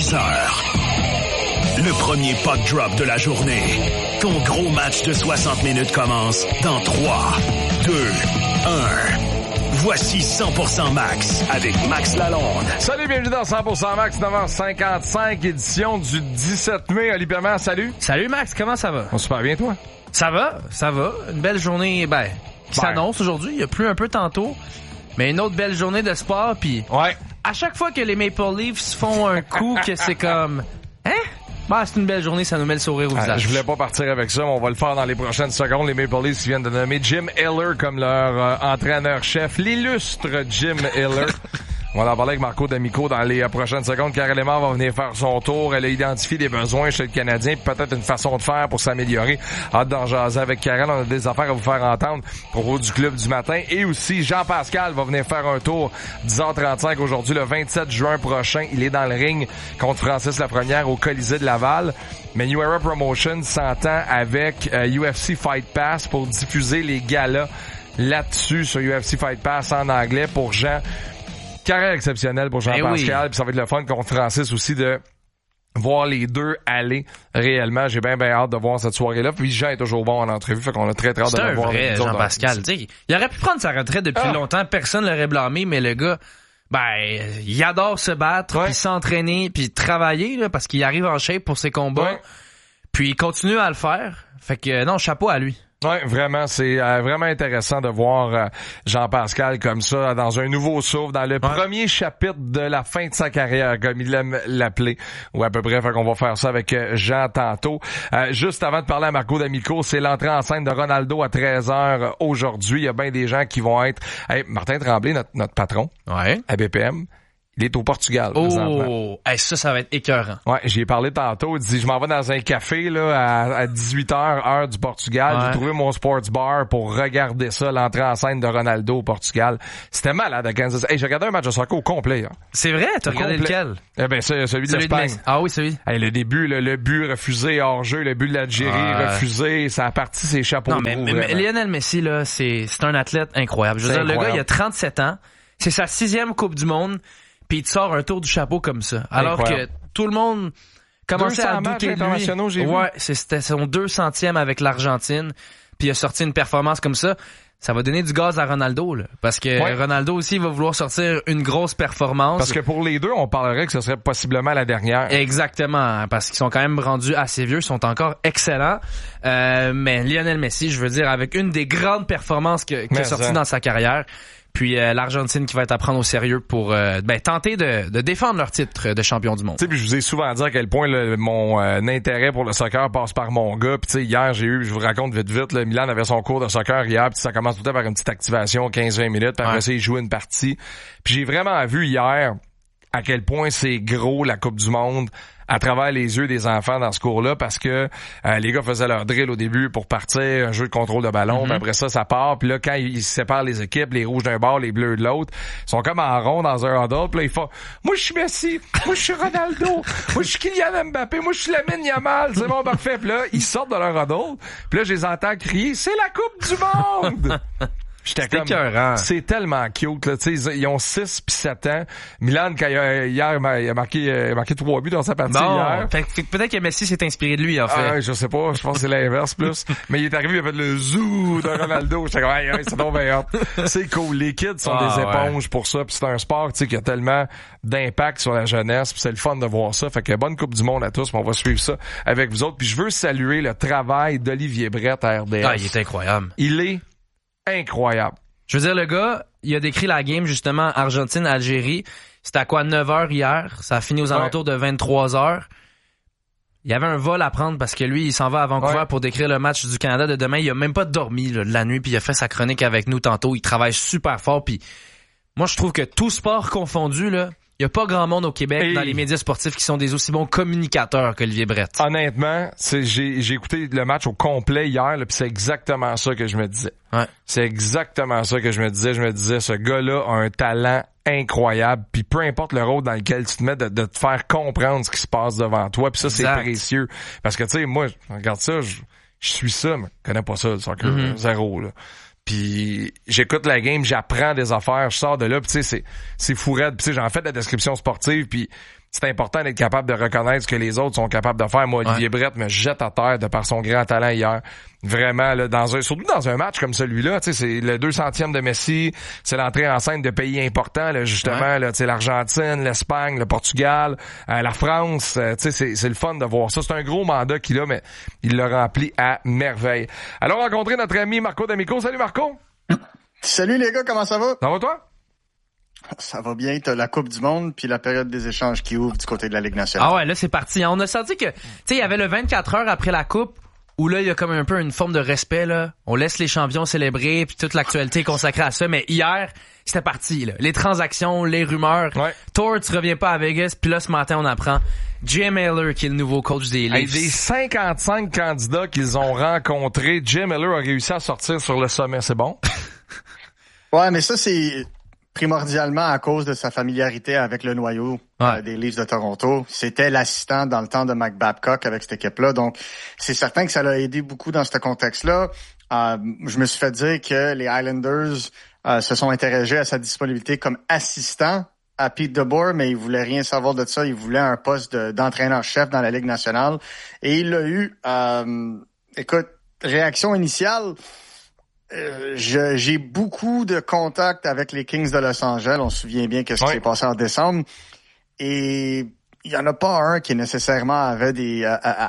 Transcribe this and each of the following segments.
13h. Le premier puck drop de la journée. Ton gros match de 60 minutes commence dans 3, 2, 1. Voici 100% Max avec Max Lalonde. Salut, bienvenue dans 100% Max, 9h55, édition du 17 mai. Oli Perman, salut. Salut Max, comment ça va? On super bien, toi? Ça va. Une belle journée, qui s'annonce aujourd'hui. Il y a plu un peu tantôt, mais une autre belle journée de sport. Puis ouais. À chaque fois que les Maple Leafs font un coup que c'est comme... c'est une belle journée, ça nous met le sourire au visage. Je voulais pas partir avec ça, mais on va le faire dans les prochaines secondes. Les Maple Leafs viennent de nommer Jim Hiller comme leur entraîneur-chef, l'illustre Jim Hiller. On va en parler avec Marco D'Amico dans les prochaines secondes. Karel Emard va venir faire son tour. Elle a identifié des besoins chez le Canadien, puis peut-être une façon de faire pour s'améliorer. Hâte d'en jaser avec Karel. On a des affaires à vous faire entendre au niveau du club du matin. Et aussi, Jean-Pascal va venir faire un tour 10h35 aujourd'hui, le 27 juin prochain. Il est dans le ring contre Francis Lafrenière au Colisée de Laval. Mais New Era Promotion s'entend avec UFC Fight Pass pour diffuser les galas là-dessus sur UFC Fight Pass en anglais pour Jean. Carrière exceptionnelle pour Jean-Pascal, puis ça va être le fun contre Francis aussi de voir les deux aller réellement. J'ai bien hâte de voir cette soirée-là. Puis Jean est toujours bon en entrevue, fait qu'on a très hâte de le voir. C'est un vrai Jean-Pascal. Il aurait pu prendre sa retraite depuis longtemps, personne l'aurait blâmé, mais le gars, il adore se battre, puis s'entraîner, puis travailler là, parce qu'il arrive en shape pour ses combats. Ouais. Puis il continue à le faire. Fait que non, chapeau à lui. Ouais, vraiment, c'est vraiment intéressant de voir Jean-Pascal comme ça, dans un nouveau souffle, dans le premier chapitre de la fin de sa carrière, comme il aime l'appeler, ou à peu près. Fait qu'on va faire ça avec Jean tantôt. Juste avant de parler à Marco D'Amico, c'est l'entrée en scène de Ronaldo à 13h aujourd'hui. Il y a bien des gens qui vont être... Hey, Martin Tremblay, notre patron, à BPM, il est au Portugal. Ça va être écœurant. Ouais, j'y ai parlé tantôt. Il dit, je m'en vais dans un café là à 18h, heure du Portugal. J'ai trouvé mon sports bar pour regarder ça, l'entrée en scène de Ronaldo au Portugal. C'était malade à Kansas. Hey, j'ai regardé un match de soccer au complet. Hein. C'est vrai? T'as regardé lequel? Celui de l'Espagne. Oui, celui. Hey, le début, le but refusé hors jeu, le but de l'Algérie refusé, ça a parti ses chapeaux. Non, mais Lionel Messi, là, c'est un athlète incroyable. Je veux dire, le gars, il a 37 ans. C'est sa 6e Coupe du Monde. Puis il te sort un tour du chapeau comme ça. Alors que tout le monde commençait à douter de lui. Ouais, c'était son 200e avec l'Argentine. Puis il a sorti une performance comme ça. Ça va donner du gaz à Ronaldo, là. Parce que Ronaldo aussi va vouloir sortir une grosse performance. Parce que pour les deux, on parlerait que ce serait possiblement la dernière. Exactement. Parce qu'ils sont quand même rendus assez vieux, ils sont encore excellents. Mais Lionel Messi, je veux dire, avec une des grandes performances qu'il a sorties dans sa carrière. Puis l'Argentine qui va être à prendre au sérieux pour tenter de défendre leur titre de champion du monde. Tu sais, puis je vous ai souvent dit à quel point mon intérêt pour le soccer passe par mon gars. Puis tu sais, hier, je vous raconte vite, là, Milan avait son cours de soccer hier, puis ça commence tout le temps par une petite activation, 15-20 minutes, puis après ça, il joue une partie. Puis j'ai vraiment vu hier à quel point c'est gros la Coupe du Monde à travers les yeux des enfants dans ce cours-là, parce que les gars faisaient leur drill au début pour partir, un jeu de contrôle de ballon, puis après ça part, puis là, quand ils séparent les équipes, les rouges d'un bord, les bleus de l'autre, ils sont comme en rond dans un huddle, puis là, ils font « Moi, je suis Messi, moi, je suis Ronaldo, moi, je suis Kylian Mbappé, moi, je suis Lamine Yamal, c'est bon, parfait. » Puis là, ils sortent de leur huddle, puis là, je les entends crier « C'est la Coupe du Monde! » J'étais comme, c'est tellement cute, là, tu sais, ils ont 6 puis 7 ans. Milan, hier, il a marqué 3 buts dans sa partie hier. Fait que peut-être que Messi s'est inspiré de lui, en fait. Je sais pas, je pense que c'est l'inverse plus. Mais il est arrivé, il a fait le zoo de Ronaldo. J'étais comme, c'est donc bien hot. C'est cool. Les kids sont des éponges pour ça, puis c'est un sport, tu sais, qui a tellement d'impact sur la jeunesse, puis c'est le fun de voir ça. Fait que bonne Coupe du Monde à tous, on va suivre ça avec vous autres. Puis je veux saluer le travail d'Olivier Brett à RDS. Il est incroyable. Il est incroyable. Je veux dire, le gars, il a décrit la game, justement, Argentine-Algérie. C'était à quoi, 9h hier? Ça a fini aux alentours de 23h. Il y avait un vol à prendre parce que lui, il s'en va à Vancouver pour décrire le match du Canada de demain. Il a même pas dormi là, de la nuit, puis il a fait sa chronique avec nous tantôt. Il travaille super fort, puis moi, je trouve que tout sport confondu, là, il y a pas grand monde au Québec dans les médias sportifs qui sont des aussi bons communicateurs qu'Olivier Brett. Honnêtement, j'ai écouté le match au complet hier, puis c'est exactement ça que je me disais. Ouais. C'est exactement ça que je me disais. Je me disais, ce gars-là a un talent incroyable, puis peu importe le rôle dans lequel tu te mets, de te faire comprendre ce qui se passe devant toi, puis ça, c'est précieux. Parce que, tu sais, moi, regarde ça, je suis ça, mais je connais pas ça, le soccer, zéro, là. Puis j'écoute la game, j'apprends des affaires, je sors de là, puis tu sais, c'est fou raide. Puis tu sais, j'en fais de la description sportive, puis c'est important d'être capable de reconnaître ce que les autres sont capables de faire. Moi, Olivier Brett me jette à terre de par son grand talent hier. Vraiment, là, surtout dans un match comme celui-là, tu sais, c'est le 200e de Messi, c'est l'entrée en scène de pays importants, là, justement, là, tu sais, l'Argentine, l'Espagne, le Portugal, la France, tu sais, c'est le fun de voir ça. C'est un gros mandat qu'il a, mais il l'a rempli à merveille. Alors, rencontrer notre ami Marco D'Amico. Salut Marco! Salut les gars, comment ça va? Ça va toi? Ça va bien, t'as la Coupe du Monde puis la période des échanges qui ouvre du côté de la Ligue nationale. Ah ouais, là c'est parti. On a senti que, tu sais, il y avait le 24 heures après la Coupe où là il y a comme un peu une forme de respect là. On laisse les champions célébrer puis toute l'actualité est consacrée à ça. Mais hier c'était parti là. Les transactions, les rumeurs. Ouais. Thor, tu reviens pas à Vegas. Puis là ce matin on apprend Jim Miller qui est le nouveau coach des Leafs. Des 55 candidats qu'ils ont rencontrés, Jim Miller a réussi à sortir sur le sommet. C'est bon? Ouais, mais ça c'est primordialement à cause de sa familiarité avec le noyau des Leafs de Toronto. C'était l'assistant dans le temps de Mike Babcock avec cette équipe-là. Donc, c'est certain que ça l'a aidé beaucoup dans ce contexte-là. Je me suis fait dire que les Islanders se sont intéressés à sa disponibilité comme assistant à Pete DeBoer, mais ils voulaient rien savoir de ça. Ils voulaient un poste d'entraîneur-chef dans la Ligue nationale. Et il l'a eu. Écoute, réaction initiale... j'ai beaucoup de contacts avec les Kings de Los Angeles. On se souvient bien qu'est-ce qui s'est passé en décembre. Et il y en a pas un qui nécessairement avait des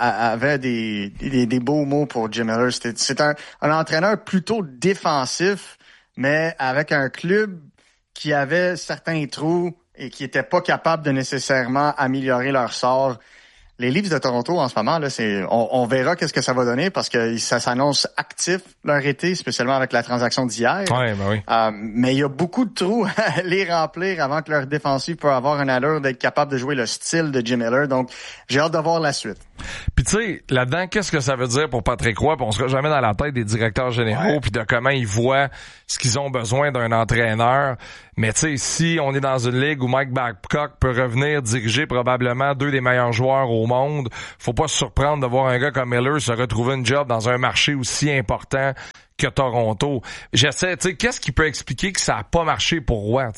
beaux mots pour Jim Miller. C'est un entraîneur plutôt défensif, mais avec un club qui avait certains trous et qui était pas capable de nécessairement améliorer leur sort. Les Leafs de Toronto, en ce moment, là, on verra qu'est-ce que ça va donner parce que ça s'annonce actif leur été, spécialement avec la transaction d'hier. Ouais, ben oui. Mais il y a beaucoup de trous à les remplir avant que leur défensive peut avoir une allure d'être capable de jouer le style de Jim Miller. Donc, j'ai hâte de voir la suite. Puis tu sais, là-dedans, qu'est-ce que ça veut dire pour Patrick Roy? Puis on sera jamais dans la tête des directeurs généraux puis de comment ils voient ce qu'ils ont besoin d'un entraîneur. Mais tu sais, si on est dans une ligue où Mike Babcock peut revenir diriger probablement deux des meilleurs joueurs au monde, faut pas se surprendre de voir un gars comme Miller se retrouver une job dans un marché aussi important que Toronto. J'essaie, tu sais, qu'est-ce qui peut expliquer que ça a pas marché pour Roy?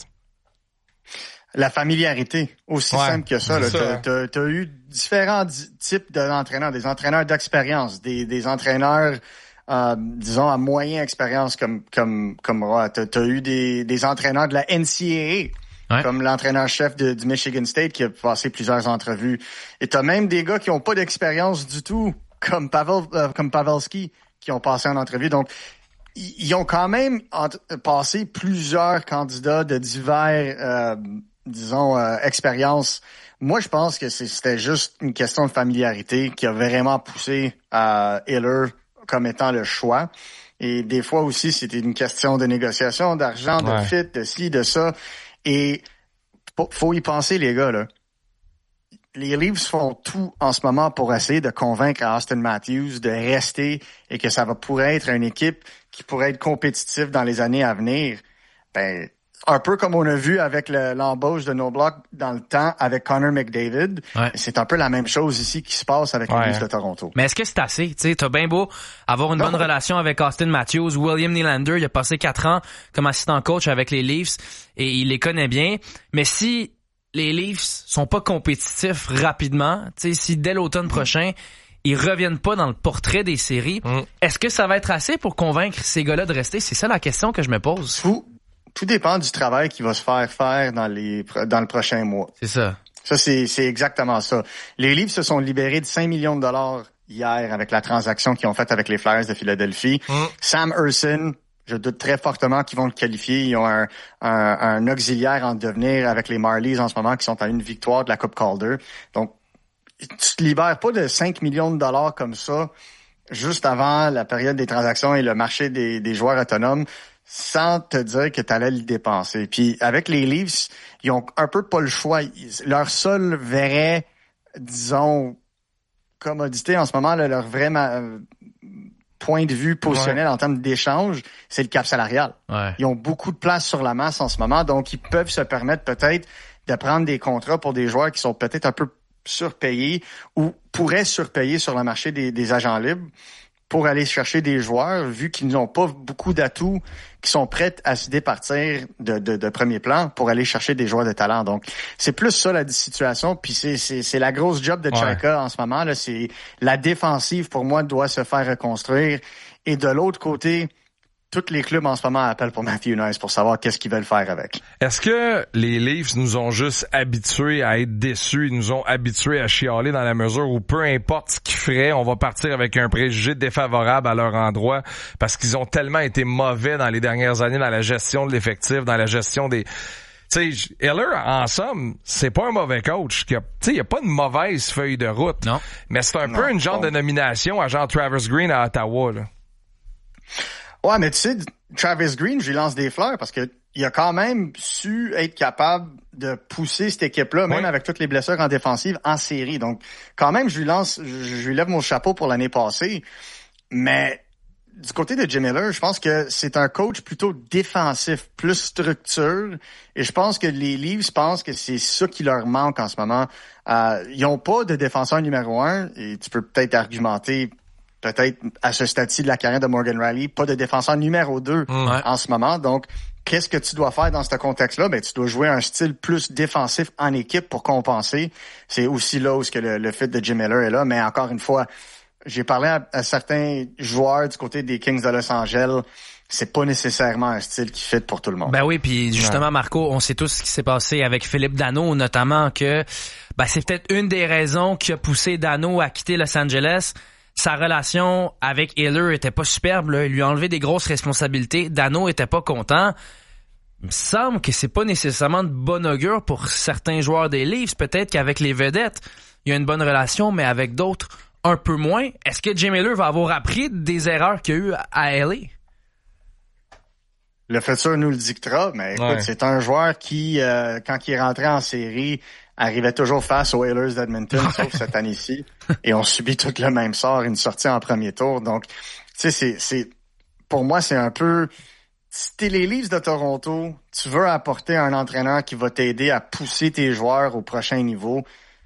La familiarité, aussi simple que ça. T'as eu différents types d'entraîneurs, des entraîneurs d'expérience, des entraîneurs, disons, à moyenne expérience comme Roy. T'as eu des entraîneurs de la NCAA, comme l'entraîneur-chef du Michigan State qui a passé plusieurs entrevues. Et t'as même des gars qui ont pas d'expérience du tout, comme Pavelski, qui ont passé en entrevue. Donc, ils ont quand même passé plusieurs candidats de divers expériences. Moi, je pense que c'était juste une question de familiarité qui a vraiment poussé Hiller comme étant le choix. Et des fois aussi, c'était une question de négociation, d'argent, de fit, de ci, de ça. Et faut y penser, les gars, là. Les Leafs font tout en ce moment pour essayer de convaincre Austin Matthews de rester et que ça pourrait être une équipe qui pourrait être compétitive dans les années à venir. Ben, un peu comme on a vu avec l'embauche de No Block dans le temps avec Connor McDavid. Ouais. C'est un peu la même chose ici qui se passe avec les Leafs de Toronto. Mais est-ce que c'est assez? Tu sais, t'as bien beau avoir une bonne relation avec Austin Matthews. William Nylander, il a passé 4 ans comme assistant coach avec les Leafs et il les connaît bien. Mais si les Leafs sont pas compétitifs rapidement, tu sais, si dès l'automne prochain, ils reviennent pas dans le portrait des séries, est-ce que ça va être assez pour convaincre ces gars-là de rester? C'est ça la question que je me pose. Tout dépend du travail qui va se faire dans le prochain mois. C'est ça. Ça, c'est exactement ça. Les Leafs se sont libérés de 5 millions de dollars hier avec la transaction qu'ils ont faite avec les Flyers de Philadelphie. Sam Ersson, je doute très fortement qu'ils vont le qualifier. Ils ont un auxiliaire en devenir avec les Marlies en ce moment qui sont à une victoire de la Coupe Calder. Donc, tu te libères pas de 5 millions de dollars comme ça juste avant la période des transactions et le marché des joueurs autonomes sans te dire que tu allais le dépenser. Puis avec les Leafs, ils ont un peu pas le choix. Leur seul vrai, disons, commodité en ce moment, là, leur vrai point de vue positionnel en termes d'échange, c'est le cap salarial. Ouais. Ils ont beaucoup de place sur la masse en ce moment, donc ils peuvent se permettre peut-être de prendre des contrats pour des joueurs qui sont peut-être un peu surpayés ou pourraient surpayer sur le marché des agents libres. pour aller chercher des joueurs, vu qu'ils n'ont pas beaucoup d'atouts qui sont prêts à se départir de premier plan pour aller chercher des joueurs de talent. Donc, c'est plus ça la situation. Puis c'est la grosse job de Chayka en ce moment. Là, c'est la défensive, pour moi, doit se faire reconstruire. Et de l'autre côté, tous les clubs en ce moment appellent pour Matthew Knies pour savoir qu'est-ce qu'ils veulent faire avec. Est-ce que les Leafs nous ont juste habitués à être déçus, ils nous ont habitués à chialer dans la mesure où peu importe ce qu'ils feraient, on va partir avec un préjugé défavorable à leur endroit parce qu'ils ont tellement été mauvais dans les dernières années dans la gestion de l'effectif, dans la gestion des... Tu sais, Eller, en somme, c'est pas un mauvais coach. Tu sais, il y a pas une mauvaise feuille de route. Non. Mais c'est un peu une genre de nomination à genre Travis Green à Ottawa, là. Ouais, mais tu sais, Travis Green, je lui lance des fleurs parce que il a quand même su être capable de pousser cette équipe-là, même avec toutes les blessures en défensive, en série. Donc, quand même, je lui lève mon chapeau pour l'année passée. Mais du côté de Jim Miller, je pense que c'est un coach plutôt défensif, plus structure. Et je pense que les Leafs pensent que c'est ça qui leur manque en ce moment. Ils n'ont pas de défenseur numéro 1 et tu peux peut-être argumenter peut-être à ce stade-ci de la carrière de Morgan Rielly, pas de défenseur numéro 2 en ce moment. Donc, qu'est-ce que tu dois faire dans ce contexte-là? Ben, tu dois jouer un style plus défensif en équipe pour compenser. C'est aussi là où le fit de Jim Miller est là. Mais encore une fois, j'ai parlé à certains joueurs du côté des Kings de Los Angeles. C'est pas nécessairement un style qui fit pour tout le monde. Ben oui, puis justement, Marco, on sait tous ce qui s'est passé avec Philippe Danault, notamment que c'est peut-être une des raisons qui a poussé Danault à quitter Los Angeles. Sa relation avec Eller était pas superbe, là. Il lui a enlevé des grosses responsabilités. Danault était pas content. Il me semble que c'est pas nécessairement de bon augure pour certains joueurs des Leafs. Peut-être qu'avec les vedettes, il y a une bonne relation, mais avec d'autres, un peu moins. Est-ce que Jim Eller va avoir appris des erreurs qu'il y a eu à LA? Le futur nous le dictera, mais écoute, c'est un joueur qui, quand il est rentré en série, arrivait toujours face aux Oilers d'Edmonton, sauf cette année-ci. Et on subit tout le même sort, une sortie en premier tour. Donc, tu sais, pour moi, c'est un peu... Si t'es les Leafs de Toronto, tu veux apporter un entraîneur qui va t'aider à pousser tes joueurs au prochain niveau.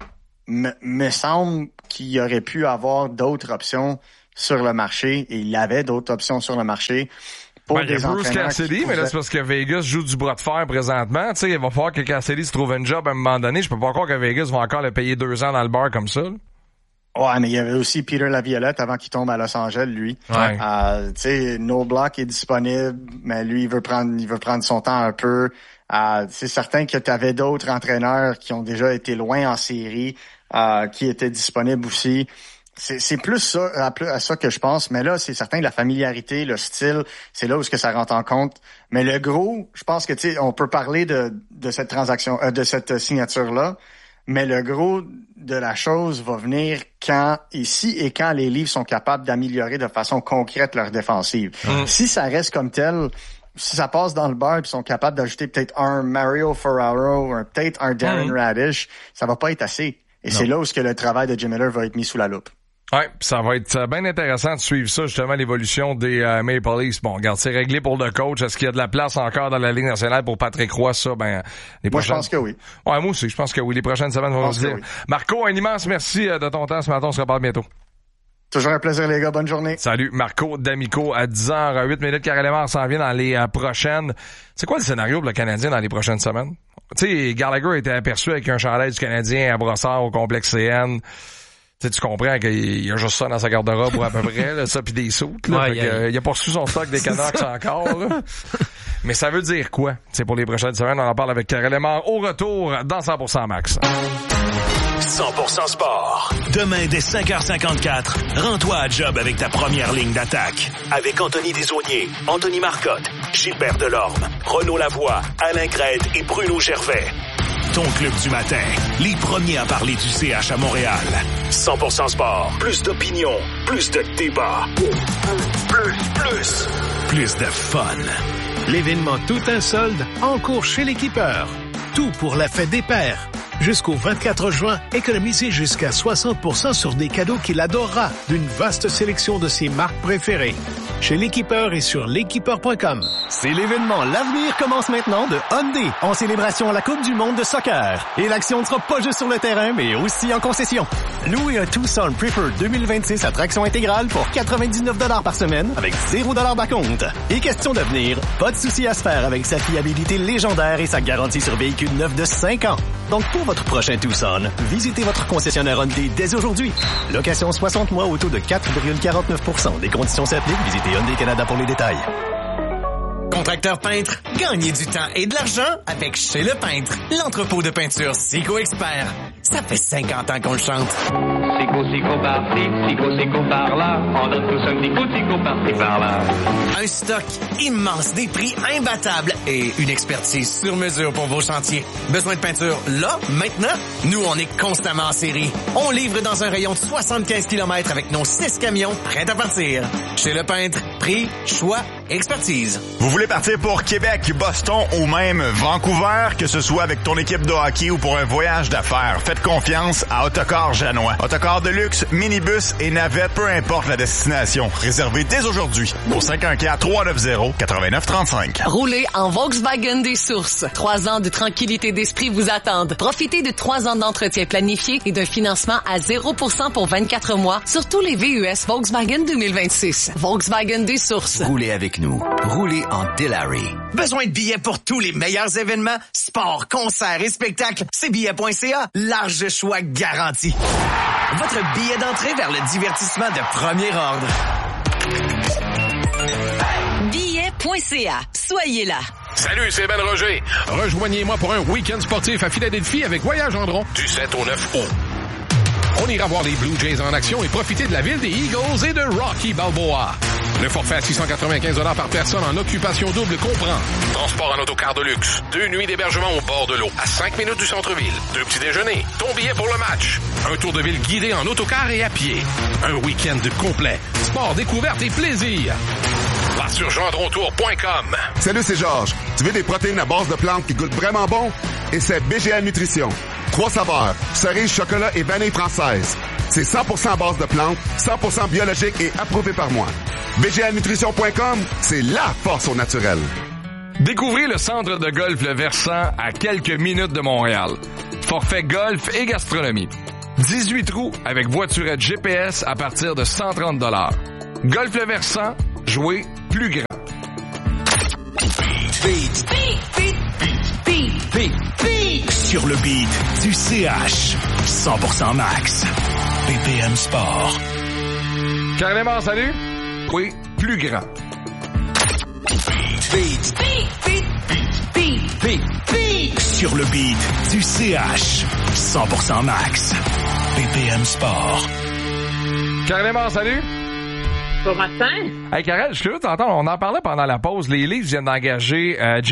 Me semble qu'il aurait pu avoir d'autres options sur le marché, et il avait d'autres options sur le marché. Il y a Bruce Cassidy, mais là, c'est parce que Vegas joue du bras de fer présentement. Tu sais, il va falloir que Cassidy se trouve un job à un moment donné. Je peux pas croire que Vegas va encore le payer 2 ans dans le bar comme ça. Ouais, mais il y avait aussi Peter Laviolette avant qu'il tombe à Los Angeles, lui. Ouais. Tu sais, No Block est disponible, mais lui, il veut prendre son temps un peu. C'est certain que tu avais d'autres entraîneurs qui ont déjà été loin en série, qui étaient disponibles aussi. C'est plus ça, à ça que je pense. Mais là, c'est certain que la familiarité, le style, c'est là où ça rentre en compte. Mais le gros, je pense que, tu sais, on peut parler de cette transaction, de cette signature-là. Mais le gros de la chose va venir quand les Leafs sont capables d'améliorer de façon concrète leur défensive. Si ça reste comme tel, si ça passe dans le beurre et ils sont capables d'ajouter peut-être un Mario Ferraro ou peut-être un Darren Radish, ça va pas être assez. Et c'est là où le travail de Jim Miller va être mis sous la loupe. Ouais, ça va être bien intéressant de suivre ça, justement, l'évolution des Maple Leafs. Bon, regarde, c'est réglé pour le coach. Est-ce qu'il y a de la place encore dans la Ligue nationale pour Patrick Roy? Ça, les prochaines... je pense que oui. Ouais, moi aussi, je pense que oui. Les prochaines semaines vont nous dire. Oui. Marco, un immense merci de ton temps ce matin. On se reparle bientôt. Toujours un plaisir, les gars. Bonne journée. Salut. Marco D'Amico à 10h08. Karel Emard s'en vient dans les prochaines. C'est quoi le scénario pour le Canadien dans les prochaines semaines? Tu sais, Gallagher a été aperçu avec un chandail du Canadien à Brossard au complexe CN. Tu comprends qu'il y a juste ça dans sa garde-robe à peu près, là, ça pis des soutes. Là, il a pas reçu son stock des Canucks encore. Là. Mais ça veut dire quoi? C'est pour les prochaines semaines, on en parle avec Karel Emard au retour dans 100% Max. 100% Sport. Demain dès 5h54, rends-toi à job avec ta première ligne d'attaque. Avec Anthony Desaulniers, Anthony Marcotte, Gilbert Delorme, Renaud Lavoie, Alain Crête et Bruno Gervais. Ton club du matin, les premiers à parler du CH à Montréal. 100% Sport, plus d'opinion, plus de débat. Plus de fun. L'événement Tout un solde en cours chez l'équipeur. Tout pour la fête des pères. Jusqu'au 24 juin, économisez jusqu'à 60% sur des cadeaux qu'il adorera d'une vaste sélection de ses marques préférées. chez l'équipeur et sur l'équipeur.com. C'est l'événement L'avenir commence maintenant de Hyundai en célébration à la Coupe du monde de soccer. Et l'action ne sera pas juste sur le terrain, mais aussi en concession. Louez un Tucson Preferred 2026 à traction intégrale pour 99 $ par semaine avec 0 $ d'acompte. Et question d'avenir, pas de souci à se faire avec sa fiabilité légendaire et sa garantie sur véhicule neuf de 5 ans. Donc pour votre prochain Tucson, visitez votre concessionnaire Hyundai dès aujourd'hui. Location 60 mois au taux de 4,49%. Les conditions s'appliquent. Visitez Hyundai Canada pour les détails. Contracteur peintre, gagnez du temps et de l'argent avec Chez Le Peintre, l'entrepôt de peinture Sico Expert. Ça fait 50 ans qu'on le chante. Sico par-ci, Sico par-là, on donne tous un petit Sico par-ci par-là. Un stock immense, des prix imbattables et une expertise sur mesure pour vos chantiers. Besoin de peinture là, maintenant? Nous, on est constamment en série. On livre dans un rayon de 75 km avec nos 6 camions prêts à partir. Chez Le Peintre, prix, choix, expertise. Vous voulez partir pour Québec, Boston ou même Vancouver, que ce soit avec ton équipe de hockey ou pour un voyage d'affaires, faites confiance à Autocar Janois. Autocar de luxe, minibus et navette, peu importe la destination. Réservez dès aujourd'hui au 514-390-8935. Roulez en Volkswagen des Sources. 3 ans de tranquillité d'esprit vous attendent. Profitez de 3 ans d'entretien planifié et d'un financement à 0% pour 24 mois sur tous les VUS Volkswagen 2026. Volkswagen des Sources. Roulez avec nous. Roulez en Delary. Besoin de billets pour tous les meilleurs événements, sports, concerts et spectacles? C'est billets.ca. Large choix garanti. Votre billet d'entrée vers le divertissement de premier ordre. Billets.ca. Soyez là. Salut, c'est Ben Roger. Rejoignez-moi pour un week-end sportif à Philadelphie avec Voyage en Drone du 7 au 9 août. On ira voir les Blue Jays en action et profiter de la ville des Eagles et de Rocky Balboa. Le forfait à 695 $ par personne en occupation double comprend transport en autocar de luxe, 2 nuits d'hébergement au bord de l'eau, à 5 minutes du centre-ville, 2 petits déjeuners, ton billet pour le match, un tour de ville guidé en autocar et à pied, un week-end complet, sport, découverte et plaisir. Va sur gendrontour.com. Salut, c'est Georges. Tu veux des protéines à base de plantes qui goûtent vraiment bon? Et c'est BGA Nutrition. 3 saveurs, cerise, chocolat et vanille française. C'est 100% à base de plantes, 100% biologique et approuvé par moi. BGAnutrition.com, c'est la force au naturel. Découvrez le centre de golf Le Versant à quelques minutes de Montréal. Forfait golf et gastronomie. 18 trous avec voiturette GPS à partir de 130 $. Golf Le Versant, jouez plus grand. Sur le beat du CH. 100% max. BPM Sport. Carrément, salut? Oui, plus grand. Sur le beat du CH. 100% max. BPM Sport. Carrément, salut? Bon matin. Hey, Karel, je suis curieux de t'entendre. On en parlait pendant la pause. Les Leafs viennent d'engager